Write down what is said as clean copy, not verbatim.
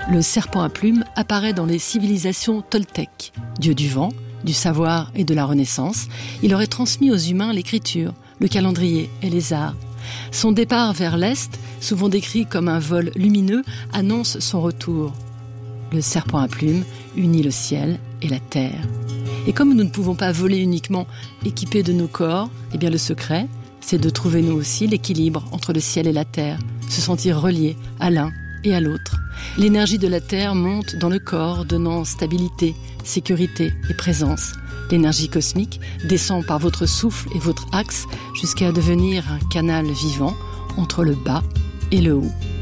Le serpent à plumes apparaît dans les civilisations toltèques. Dieu du vent, du savoir et de la Renaissance, il aurait transmis aux humains l'écriture, le calendrier et les arts. Son départ vers l'Est, souvent décrit comme un vol lumineux, annonce son retour. Le serpent à plumes unit le ciel et la terre. Et comme nous ne pouvons pas voler uniquement équipés de nos corps, eh bien le secret, c'est de trouver nous aussi l'équilibre entre le ciel et la terre, se sentir reliés à l'un et à l'autre. L'énergie de la terre monte dans le corps, donnant stabilité, sécurité et présence. L'énergie cosmique descend par votre souffle et votre axe jusqu'à devenir un canal vivant entre le bas et le haut.